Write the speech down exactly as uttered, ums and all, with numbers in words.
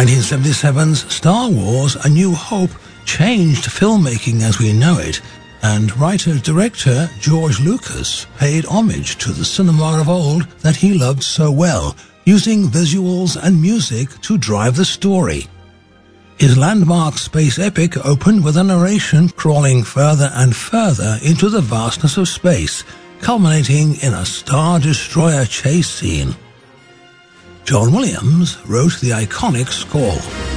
nineteen seventy-seven's Star Wars: A New Hope changed filmmaking as we know it, and writer-director George Lucas paid homage to the cinema of old that he loved so well, using visuals and music to drive the story. His landmark space epic opened with a narration crawling further and further into the vastness of space, culminating in a Star Destroyer chase scene. John Williams wrote the iconic score.